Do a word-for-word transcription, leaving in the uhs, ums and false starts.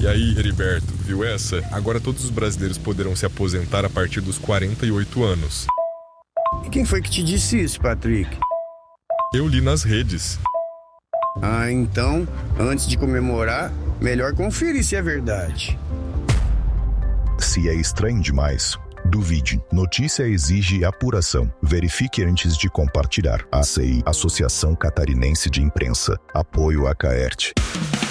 E aí, Heriberto, viu essa? Agora todos os brasileiros poderão se aposentar a partir dos quarenta e oito anos. E quem foi que te disse isso, Patrick? Eu li nas redes. Ah, então, antes de comemorar, melhor conferir se é verdade. Se é estranho demais, duvide. Notícia exige apuração. Verifique antes de compartilhar. A C I, Associação Catarinense de Imprensa. Apoio a Caerte.